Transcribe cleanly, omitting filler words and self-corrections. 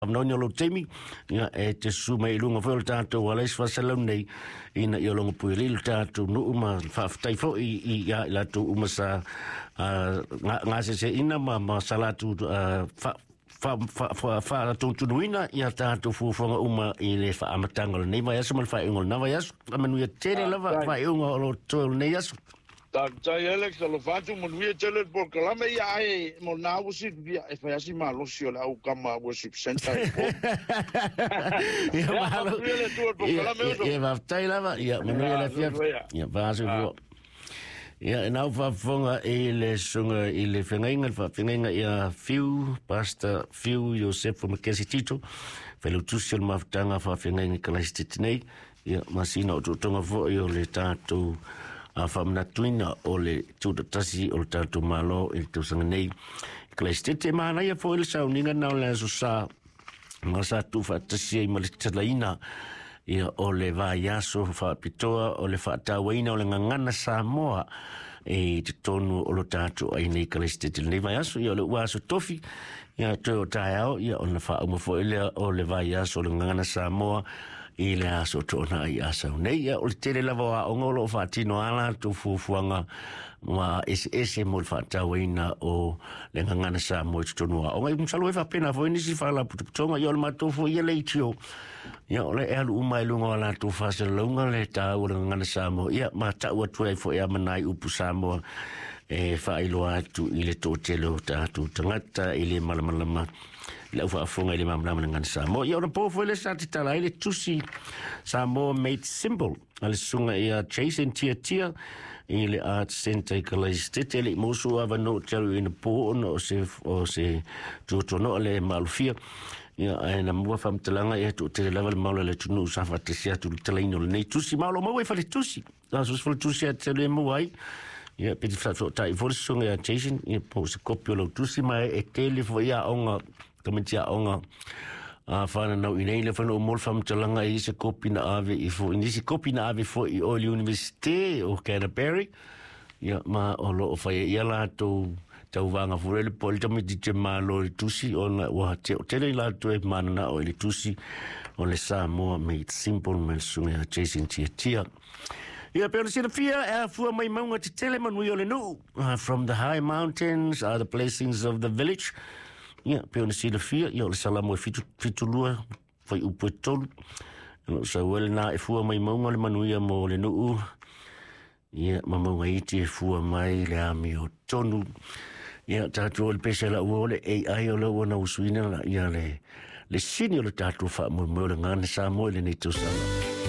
Amnonia lo temi ia e te suma I lunga foi o tātou wala is whasalau nei ina I o longa puiri il tātou no uma whaftai fo I la tu uma sa ngā se ina ma salatu fa tunuina ia tātou fuafonga uma I le wha amatanga nei vai asu mal wha ingol na vai asu amanu ia tere lava wha ingo lo tōl nei asu Tai Alex lo fatu mo via tele por kalame ya e mo na usi via e fa asi malo si o la u kama worship center. Ia malo. Ia va tai lava ia mo ia la fia. Ia va asu vo. Ia na fa fonga ele sunga ele fenga fa fenga ia fiu pasta fiu Joseph from Kesitito. Felo tusil maftanga fa fenga kala stitnei. Ia masina o tonga vo io le tatu a famna tuina o le tutatasi o le tatu malo il tu sanganei klestete mana ia fo il sauninga na le sa masa tu fatasi I malitalaina ia o le vaiaso fa pitoa o le fatawaina o le ngangana Samoa e te tonu o le tatu ai nei klestete le vaiaso ia o le waso tofi ia to taiao ia o na fa mo fo ile o le vaiaso o le ngangana Samoa I le aso tōna I asau nei o le tere lava o ngolo whaatino ala tu fufuanga ma ese mo le whaatawina o le ngangana sa mo I tonua o ngai msalo e whapena fo inisi whala putuputonga I o le matofo I le itio ia o le ealu umai lunga ala tu whasa launga le tā o le ngangana sa mo ia ma taua tuai fo ea manai upu sa mo e whaailoa atu I le tōtelo tātu tangata I le malamalama le ufa fonga le mamna ngan Samoa ia o po foi le sa tala ile tusi Samoa made simple ale sunga ia Jason tia ile art center kaliste le mosu ava no tell in po no se tuto no le malfia ia ana mo fam talanga ia tu te level malo le tunu sa fa te sia tu telaino le tusi malo mo e fa le tusi la so fa tusi te le mo ai ia pe fa so tai for sunga ia Jason ia po se copio lo tusi mai e tele fo ia onga kamentia onga fana nau inei le fana o molfam talanga I se kopina ave I fo inisi kopina ave fo I o le universite o Canterbury ia ma o lo o fai ia la tau vanga fure le poli tami di te malo le tusi o na wa te o tele la tu e manana o le tusi o le Samoa made simple me sunga Jason tia ia pero sina fia fua mai maunga te tele manui o le nu from the high mountains are the blessings of the village ia pe ona sila fia ia o le salamo e fitu lua fai upu e tolu sa wele na e fua mai maunga le manuia mo le nuu ia ma maunga iti e fua mai le ami o tonu ia tatu o le pese la ua o le AI o le ua na usuina ia le sini o le tatu wha mo le ngana sa mo le nei tau sala